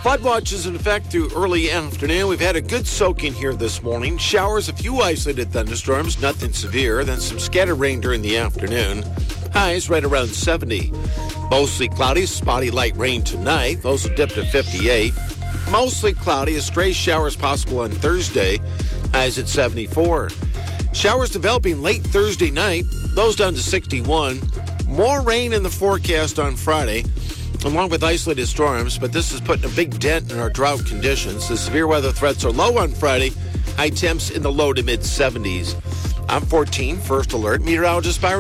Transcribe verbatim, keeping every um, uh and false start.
Flood watch is in effect through early afternoon. We've had a good soaking here this morning. Showers, a few isolated thunderstorms, nothing severe. Then some scattered rain during the afternoon. Highs right around seventy. Mostly cloudy, spotty light rain tonight. Those will dip to fifty-eight. Mostly cloudy, a stray showers possible on Thursday. Highs at seventy-four. Showers developing late Thursday night. Those down to sixty-one. More rain in the forecast on Friday, along with isolated storms, but this is putting a big dent in our drought conditions. The severe weather threats are low on Friday. High temps in the low to mid seventies. I'm fourteen, First Alert meteorologist Byron.